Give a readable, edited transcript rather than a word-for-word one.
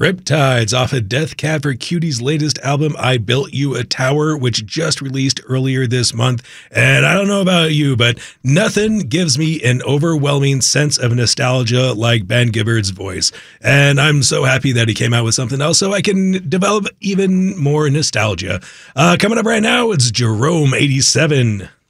Riptides off of Death Cab for Cutie's latest album, I Built You a Tower, which just released earlier this month. And I don't know about you, but nothing gives me an overwhelming sense of nostalgia like Ben Gibbard's voice. And I'm so happy that he came out with something else so I can develop even more nostalgia. Coming up right now, it's Jerome 87.